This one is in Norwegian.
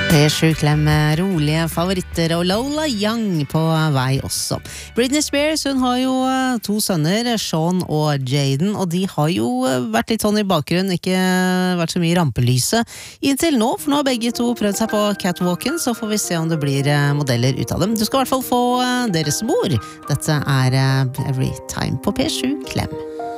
P7 Klem med rolige favoritter og Lola Young på vei også. Britney Spears, hun har jo to sønner, Sean og Jaden, og de har jo vært litt sånn i bakgrunnen, ikke vært så mye i rampelyset inntil nå, for nå har begge to prøvd seg på catwalken, så får vi se om det blir modeller ut av dem. Du skal i hvert fall få deres mor. Dette er Every Time på P7 Klem.